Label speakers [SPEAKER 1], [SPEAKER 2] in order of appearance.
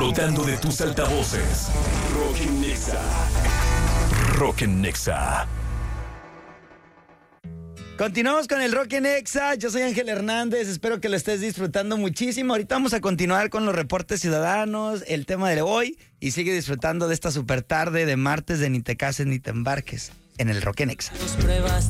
[SPEAKER 1] Disfrutando de tus altavoces. Rock en Nexa. Rock en Nexa.
[SPEAKER 2] Continuamos con el Rock en Exa. Yo soy Ángel Hernández. Espero que lo estés disfrutando muchísimo. Ahorita vamos a continuar con los reportes ciudadanos, el tema de hoy. Y sigue disfrutando de esta super tarde de martes de Ni te cases ni te embarques en el Rock en Exa.